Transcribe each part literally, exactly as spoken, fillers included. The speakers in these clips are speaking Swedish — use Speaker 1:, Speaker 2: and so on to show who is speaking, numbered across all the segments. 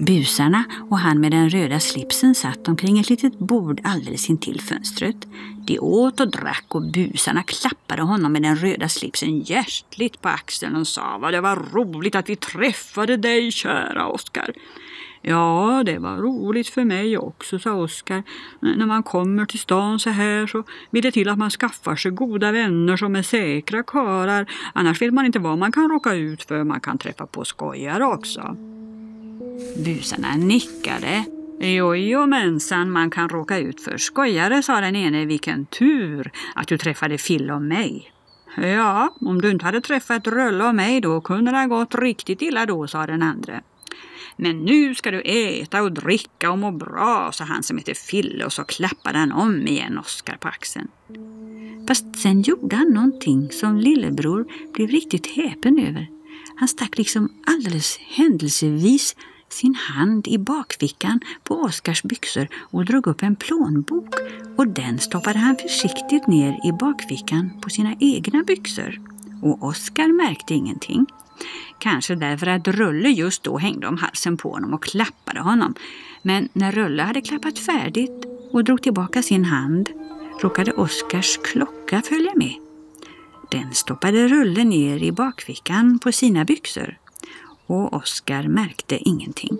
Speaker 1: Busarna och han med den röda slipsen satt omkring ett litet bord alldeles intill fönstret. De åt och drack och busarna klappade honom med den röda slipsen hjärtligt på axeln och sa: vad det var roligt att vi träffade dig, kära Oskar. Ja, det var roligt för mig också, sa Oskar. När man kommer till stan så här så vill det till att man skaffar sig goda vänner som är säkra karlar. Annars vet man inte vad man kan råka ut för. Man kan träffa på skojare också. Busarna nickade. Jo, mensan, man kan råka ut för skojare, sa den ene. Vilken tur att du träffade Fille och mig. Ja, om du inte hade träffat Rölle och mig då kunde det ha gått riktigt illa då, sa den andra. Men nu ska du äta och dricka och må bra, sa han som heter Fille, och så klappade han om igen Oskar på axeln. Fast sen gjorde han någonting som lillebror blev riktigt häpen över. Han stack liksom alldeles händelsevis sin hand i bakfickan på Oskars byxor och drog upp en plånbok, och den stoppade han försiktigt ner i bakfickan på sina egna byxor. Och Oskar märkte ingenting. Kanske därför att Rölle just då hängde om halsen på honom och klappade honom. Men när Rölle hade klappat färdigt och drog tillbaka sin hand råkade Oskars klocka följa med. Den stoppade Rölle ner i bakfickan på sina byxor. Och Oskar märkte ingenting.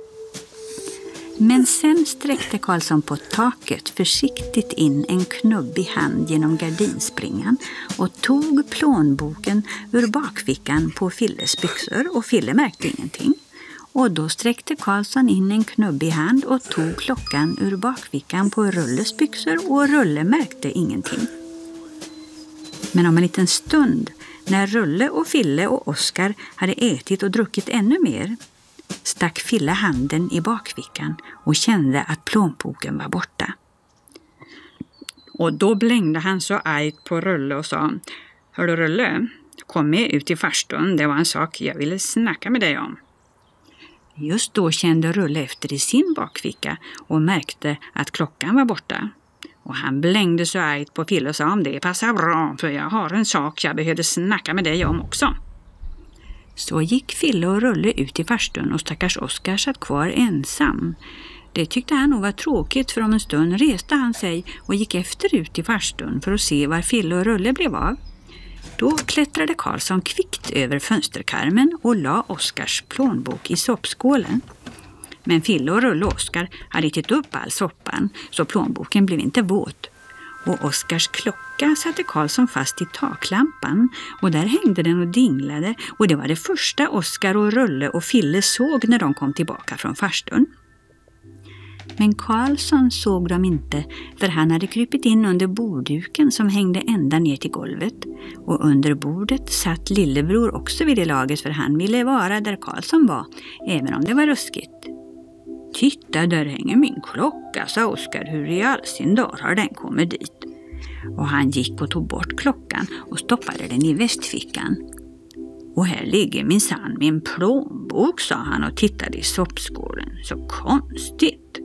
Speaker 1: Men sen sträckte Karlsson på taket försiktigt in en knubbig hand genom gardinspringan och tog plånboken ur bakfickan på Filles byxor, och Fille märkte ingenting. Och då sträckte Karlsson in en knubbig hand och tog klockan ur bakfickan på Rulles byxor, och Rulle märkte ingenting. Men om en liten stund, när Rulle och Fille och Oskar hade ätit och druckit ännu mer, stack Fille handen i bakfickan och kände att plånboken var borta. Och då blängde han så argt på Rulle och sa: Hörru Rulle, kom med ut i farstun, det var en sak jag ville snacka med dig om. Just då kände Rulle efter i sin bakficka och märkte att klockan var borta. Och han blängde så argt på Fille och sa: om det passar bra, för jag har en sak jag behövde snacka med dig om också. Så gick Fille och Rulle ut i farstun, och stackars Oskar satt kvar ensam. Det tyckte han nog var tråkigt, för om en stund reste han sig och gick efter ut i farstun för att se var Fille och Rulle blev av. Då klättrade Karlsson kvickt över fönsterkarmen och la Oskars plånbok i soppskålen. Men Fille och Rulle och Oskar hade ätit upp all soppan, så plånboken blev inte våt. Och Oskars klocka satte Karlsson fast i taklampan, och där hängde den och dinglade, och det var det första Oskar och Rulle och Fille såg när de kom tillbaka från farstun. Men Karlsson såg dem inte, för han hade krypit in under bordduken som hängde ända ner till golvet, och under bordet satt lillebror också vid det laget, för han ville vara där Karlsson var, även om det var ruskigt. Titta, där hänger min klocka, sa Oskar. Hur i all sin dag har den kommit dit? Och han gick och tog bort klockan och stoppade den i västfickan. Och här ligger minsann min plånbok, sa han och tittade i soppskålen. Så konstigt.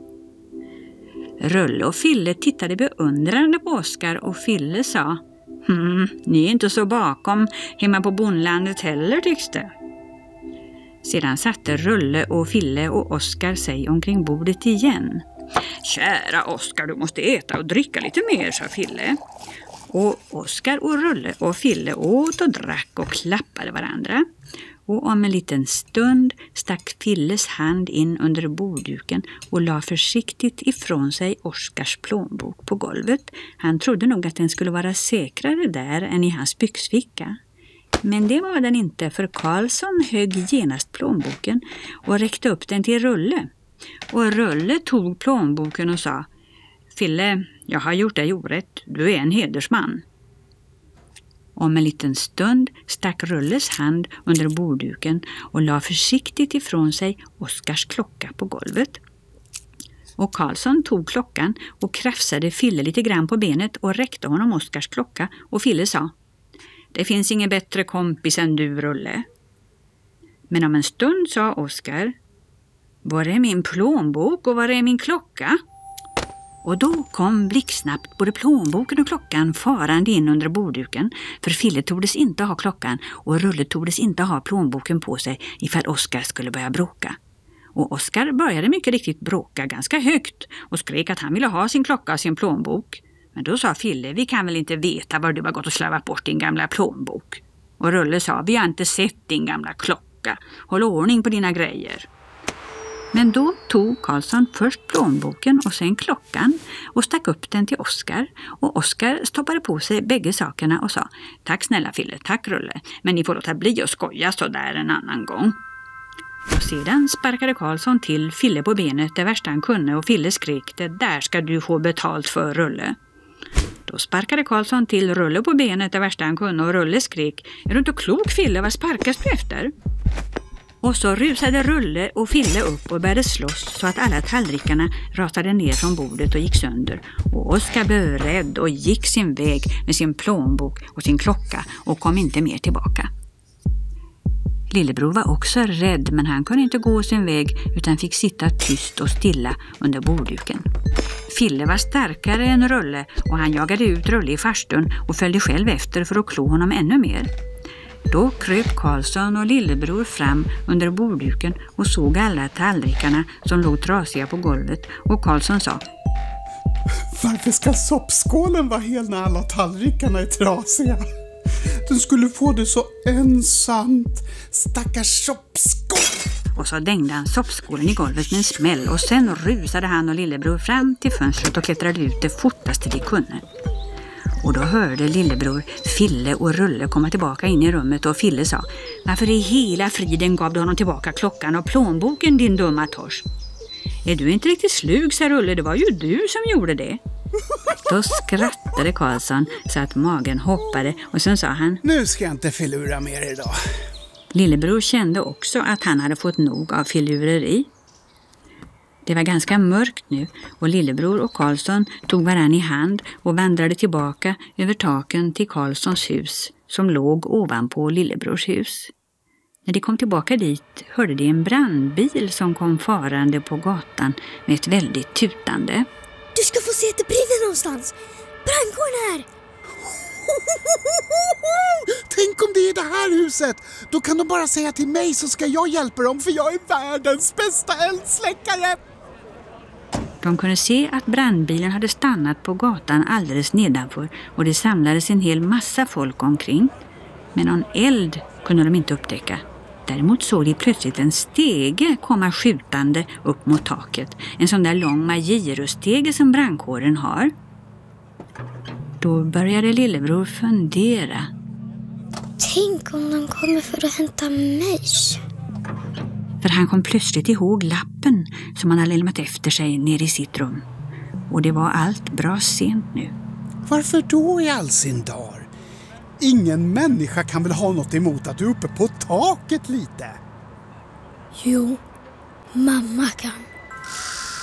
Speaker 1: Rulle och Fille tittade beundrande på Oskar, och Fille sa: hm, ni är inte så bakom hemma på bondlandet heller, tycks det. Sedan satte Rulle och Fille och Oskar sig omkring bordet igen. Kära Oskar, du måste äta och dricka lite mer, sa Fille. Och Oskar och Rulle och Fille åt och drack och klappade varandra. Och om en liten stund stack Filles hand in under bordduken och la försiktigt ifrån sig Oskars plånbok på golvet. Han trodde nog att den skulle vara säkrare där än i hans byxficka. Men det var den inte, för Karlsson högg genast plånboken och räckte upp den till Rulle. Och Rulle tog plånboken och sa: Fille, jag har gjort dig orätt. Du är en hedersman. Om en liten stund stack Rulles hand under bordduken och la försiktigt ifrån sig Oskars klocka på golvet. Och Karlsson tog klockan och krafsade Fille lite grann på benet och räckte honom Oskars klocka, och Fille sa: Det finns ingen bättre kompis än du, Rulle. Men om en stund sa Oskar: Var är min plånbok och var är min klocka? Och då kom blixtsnabbt både plånboken och klockan farande in under bordduken, för Fille tordes inte ha klockan och Rulle tordes inte ha plånboken på sig ifall Oskar skulle börja bråka. Och Oskar började mycket riktigt bråka ganska högt och skrek att han ville ha sin klocka och sin plånbok. Men då sa Fille, vi kan väl inte veta var du har gått och slavat bort din gamla plånbok. Och Rulle sa, vi har inte sett din gamla klocka. Håll ordning på dina grejer. Men då tog Karlsson först plånboken och sen klockan och stack upp den till Oskar. Och Oskar stoppade på sig bägge sakerna och sa, tack snälla Fille, tack Rulle, men ni får låta bli att skoja så där en annan gång. Och sedan sparkade Karlsson till Fille på benet det värsta han kunde och Fille skrek, det där ska du få betalt för Rulle. Då sparkade Karlsson till Rulle på benet det värsta han kunde och Rulle skrek, är du inte klok Fille, vad sparkas du efter? Och så rusade Rulle och Fille upp och började slåss så att alla tallrikarna rasade ner från bordet och gick sönder. Och Oskar blev rädd och gick sin väg med sin plånbok och sin klocka och kom inte mer tillbaka. Lillebror var också rädd, men han kunde inte gå sin väg utan fick sitta tyst och stilla under bordduken. Fille var starkare än Rulle och han jagade ut Rulle i farstun och följde själv efter för att klå honom ännu mer. Då kröp Karlsson och Lillebror fram under bordduken och såg alla tallrikarna som låg trasiga på golvet och Karlsson sa,
Speaker 2: varför ska soppskålen vara hel när alla tallrikarna är trasiga? Den skulle få det så ensamt, stackars soppskål!
Speaker 1: Och så dängde han soppskålen i golvet med en smäll och sen rusade han och Lillebror fram till fönstret och klättrade ut det fortaste de kunde. Och då hörde Lillebror Fille och Rulle komma tillbaka in i rummet och Fille sa, varför i hela friden gav du honom tillbaka klockan och plånboken, din dumma torsk? Är du inte riktigt slug, sa Rulle, det var ju du som gjorde det. Då skrattade Karlsson så att magen hoppade och sen sa han,
Speaker 2: nu ska jag inte filura mer idag.
Speaker 1: Lillebror kände också att han hade fått nog av filureri. Det var ganska mörkt nu och Lillebror och Karlsson tog varann i hand och vandrade tillbaka över taken till Karlssons hus som låg ovanpå Lillebrors hus. När de kom tillbaka dit hörde de en brandbil som kom farande på gatan med ett väldigt tutande.
Speaker 3: Du ska få se att det brinner någonstans. Brandkåren här!
Speaker 2: Tänk om det är det här huset. Då kan de bara säga till mig så ska jag hjälpa dem för jag är världens bästa eldsläckare.
Speaker 1: De kunde se att brandbilen hade stannat på gatan alldeles nedanför och det samlades en hel massa folk omkring. Men någon eld kunde de inte upptäcka. Däremot såg de plötsligt en stege komma skjutande upp mot taket. En sån där lång magirustege som brandkåren har. Då började Lillebror fundera.
Speaker 3: Tänk om de kommer för att hämta mig.
Speaker 1: För han kom plötsligt ihåg lappen som han hade lämnat efter sig ner i sitt rum. Och det var allt bra sent nu.
Speaker 2: Varför då i all sin dar? Ingen människa kan väl ha något emot att du är uppe på taket lite?
Speaker 3: Jo, mamma kan.